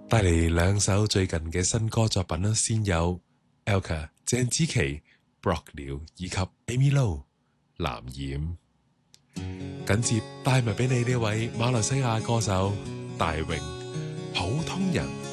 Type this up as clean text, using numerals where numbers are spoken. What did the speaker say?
帶嚟兩首最近嘅新歌作品啦，先有 Elka 鄭子琪 Brock 了以及 Amy Low 藍染，緊接帶埋俾你呢位馬來西亞歌手大榮普通人。